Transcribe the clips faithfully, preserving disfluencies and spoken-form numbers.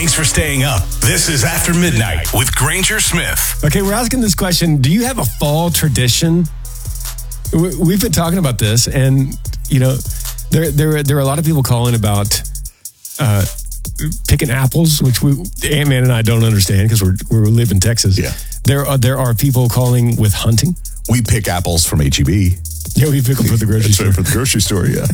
Thanks for staying up. This is After Midnight with Granger Smith. Okay, we're asking this question. Do you have a fall tradition? We've been talking about this, and, you know, there there, there are a lot of people calling about uh, picking apples, which we, Ant-Man and I don't understand because we're, we live in Texas. Yeah. There are, there are people calling with hunting. We pick apples from H E B. Yeah, we pick them for the grocery That's store. right, for the grocery store, yeah.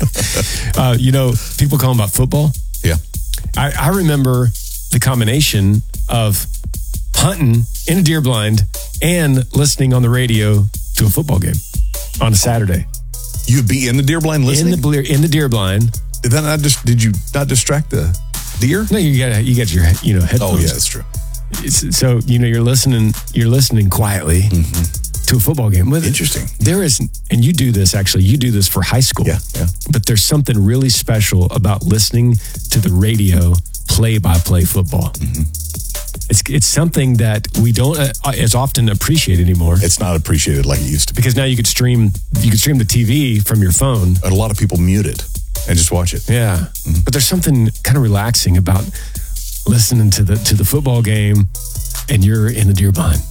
uh, you know, people calling about football. Yeah. I, I remember the combination of hunting in a deer blind and listening on the radio to a football game on a Saturday. You'd be in the deer blind listening? In the, ble- in the deer blind. Did that not just, did you not distract the deer? No, you got you got your you know headphones. Oh yeah, that's true. It's, so you know you're listening you're listening quietly mm-hmm. to a football game. With Interesting. There is, and you do this actually. You do this for high school. Yeah, yeah. But there's something really special about listening to the radio play-by-play football. Mm-hmm. It's it's something that we don't uh, as often appreciate anymore. It's not appreciated like it used to be. Because now you could stream you could stream the T V from your phone. And a lot of people mute it and just watch it. Yeah. Mm-hmm. But there's something kind of relaxing about listening to the to the football game and you're in the deer blind.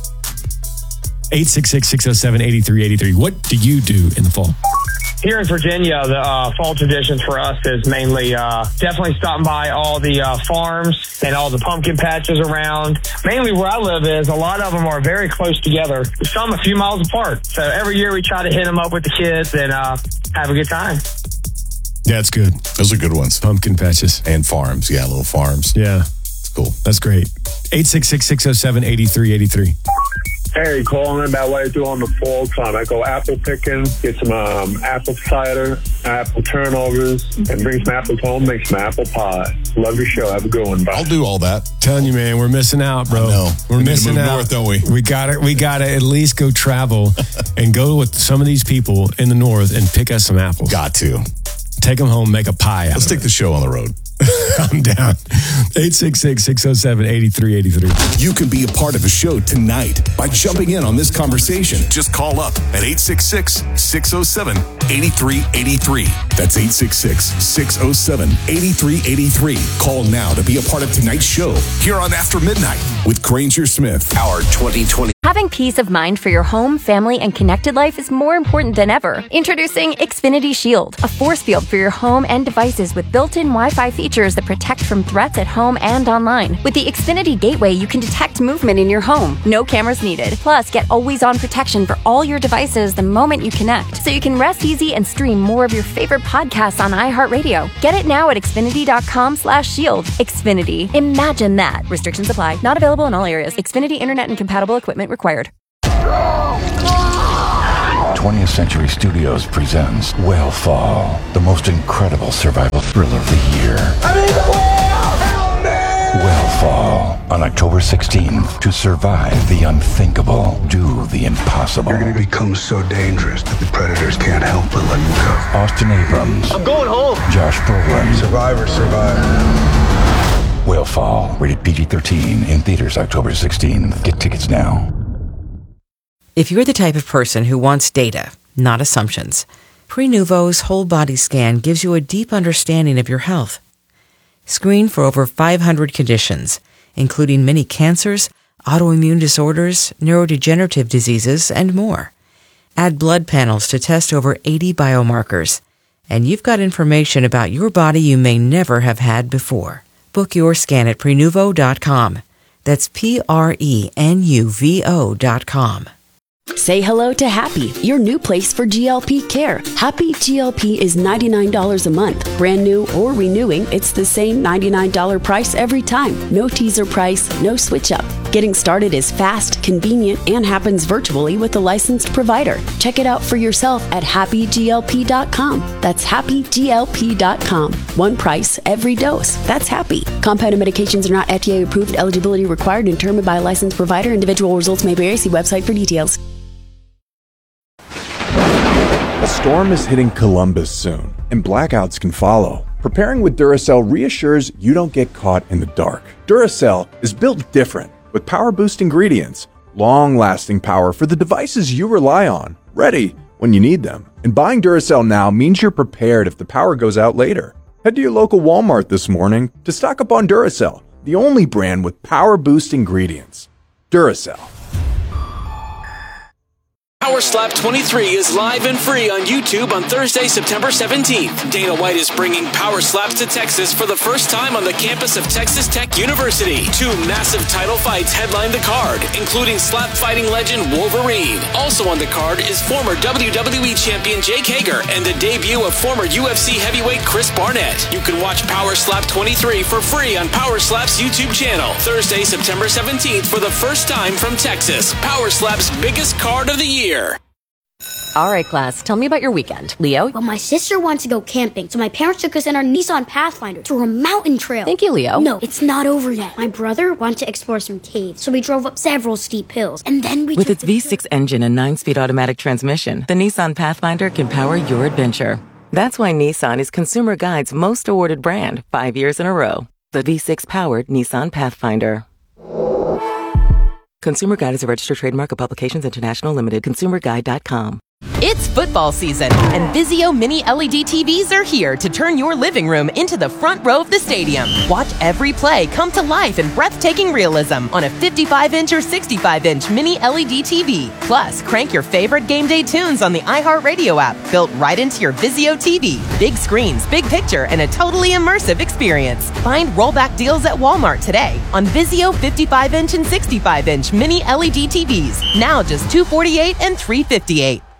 eight six six, six oh seven, eight three eight three. What do you do in the fall? Here in Virginia, the uh, fall traditions for us is mainly uh, definitely stopping by all the uh, farms and all the pumpkin patches around. Mainly where I live is a lot of them are very close together, some a few miles apart. So every year we try to hit them up with the kids and uh, have a good time. Yeah, it's good. Those are good ones. Pumpkin patches. And farms. Yeah, little farms. Yeah. It's cool. That's great. eight six six, six oh seven, eight three eight three. Hey, calling about what I do on the fall time. I go apple picking, get some um, apple cider, apple turnovers, and bring some apples home, make some apple pie. Love your show. Have a good one. Bye. I'll do all that. Telling you, man, we're missing out, bro. I know. We're we missing need to move out. north, don't we? We got to We got to at least go travel and go with some of these people in the north and pick us some apples. Got to. Take them home, make a pie out Let's of take it. the show on the road. I'm down. eight six six, six oh seven, eight three eight three. You can be a part of the show tonight by jumping in on this conversation. Just call up at eight six six, six oh seven, eight three eight three. That's eight six six, six oh seven, eight three eight three. Call now to be a part of tonight's show here on After Midnight with Granger Smith. Our twenty twenty. Having peace of mind for your home, family, and connected life is more important than ever. Introducing Xfinity Shield, a force field for your home and devices with built-in Wi-Fi features that protect from threats at home and online. With the Xfinity Gateway, you can detect movement in your home. No cameras needed. Plus, get always-on protection for all your devices the moment you connect, so you can rest easy and stream more of your favorite podcasts on iHeartRadio. Get it now at Xfinity.com slash shield. Xfinity. Imagine that. Restrictions apply. Not available in all areas. Xfinity Internet and compatible equipment required. twentieth Century Studios presents Whale the most incredible survival thriller of the year. I mean, the whale! Help me! Whale on October sixteenth. To survive the unthinkable, do the impossible. You're going to become so dangerous that the predators can't help but let you go. Austin Abrams. I'm going home. Josh Brolin. Survivor, survivor. Whale rated P G thirteen in theaters October sixteenth. Get tickets now. If you're the type of person who wants data, not assumptions, Prenuvo's whole body scan gives you a deep understanding of your health. Screen for over five hundred conditions, including many cancers, autoimmune disorders, neurodegenerative diseases, and more. Add blood panels to test over eighty biomarkers, and you've got information about your body you may never have had before. Book your scan at Prenuvo dot com. That's P R E N U V O dot com. Say hello to Happy, your new place for G L P care. Happy G L P is ninety-nine dollars a month. Brand new or renewing, it's the same ninety-nine dollars price every time. No teaser price, no switch up. Getting started is fast, convenient, and happens virtually with a licensed provider. Check it out for yourself at Happy G L P dot com. That's Happy G L P dot com. One price, every dose. That's Happy. Compounded medications are not F D A approved. Eligibility required and determined by a licensed provider. Individual results may vary. See website for details. A storm is hitting Columbus soon, and blackouts can follow. Preparing with Duracell reassures you don't get caught in the dark. Duracell is built different, with power-boost ingredients, long-lasting power for the devices you rely on, ready when you need them. And buying Duracell now means you're prepared if the power goes out later. Head to your local Walmart this morning to stock up on Duracell, the only brand with Power Boost ingredients. Duracell. Power Slap twenty-three is live and free on YouTube on Thursday, September seventeenth. Dana White is bringing Power Slaps to Texas for the first time on the campus of Texas Tech University. Two massive title fights headline the card, including slap fighting legend Wolverine. Also on the card is former W W E champion Jake Hager and the debut of former U F C heavyweight Chris Barnett. You can watch Power Slap twenty-three for free on Power Slap's YouTube channel. Thursday, September seventeenth for the first time from Texas. Power Slap's biggest card of the year. All right, class, tell me about your weekend. Leo? Well, my sister wanted to go camping, so my parents took us in our Nissan Pathfinder to a mountain trail. Thank you, Leo. No, it's not over yet. My brother wanted to explore some caves, so we drove up several steep hills, and then we With took its V six engine and nine-speed automatic transmission, the Nissan Pathfinder can power your adventure. That's why Nissan is Consumer Guide's most awarded brand five years in a row. The V six-powered Nissan Pathfinder. Consumer Guide is a registered trademark of Publications International Limited. consumer guide dot com. It's football season, and Vizio Mini L E D T Vs are here to turn your living room into the front row of the stadium. Watch every play come to life in breathtaking realism on a fifty-five inch or sixty-five inch Mini L E D T V. Plus, crank your favorite game day tunes on the iHeartRadio app, built right into your Vizio T V. Big screens, big picture, and a totally immersive experience. Find rollback deals at Walmart today on Vizio fifty-five inch and sixty-five inch Mini L E D T Vs. Now just two hundred forty-eight dollars and three hundred fifty-eight dollars.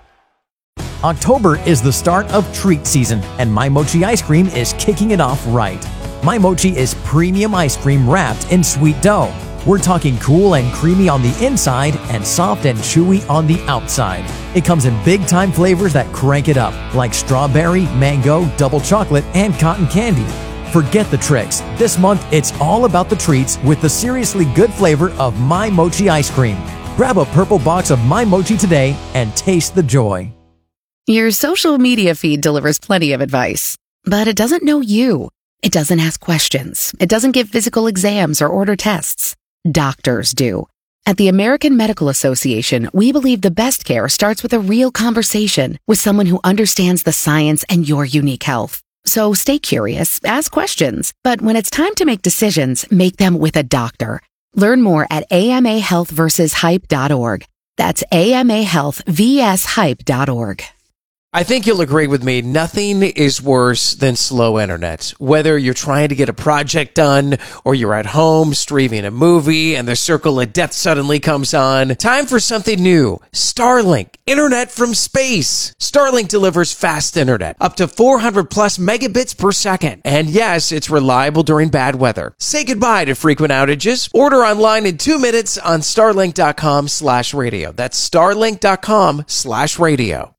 October is the start of treat season, and My Mochi ice cream is kicking it off right. My Mochi is premium ice cream wrapped in sweet dough. We're talking cool and creamy on the inside and soft and chewy on the outside. It comes in big-time flavors that crank it up, like strawberry, mango, double chocolate, and cotton candy. Forget the tricks. This month, it's all about the treats with the seriously good flavor of My Mochi ice cream. Grab a purple box of My Mochi today and taste the joy. Your social media feed delivers plenty of advice, but it doesn't know you. It doesn't ask questions. It doesn't give physical exams or order tests. Doctors do. At the American Medical Association, we believe the best care starts with a real conversation with someone who understands the science and your unique health. So stay curious, ask questions, but when it's time to make decisions, make them with a doctor. Learn more at A M A health versus hype dot org. That's A M A health versus hype dot org. I think you'll agree with me, nothing is worse than slow internet. Whether you're trying to get a project done or you're at home streaming a movie and the circle of death suddenly comes on, time for something new. Starlink, internet from space. Starlink delivers fast internet, up to four hundred plus megabits per second. And yes, it's reliable during bad weather. Say goodbye to frequent outages. Order online in two minutes on starlink dot com slash radio. That's starlink dot com slash radio.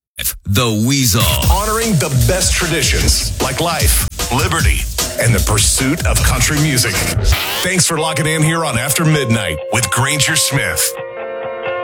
The Weasel. Honoring the best traditions like life, liberty, and the pursuit of country music. Thanks for locking in here on After Midnight with Granger Smith.